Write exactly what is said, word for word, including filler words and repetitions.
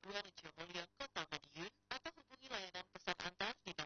dua Rejo Mulyo, Kota Madiun, atau hubungi layanan pesan antar di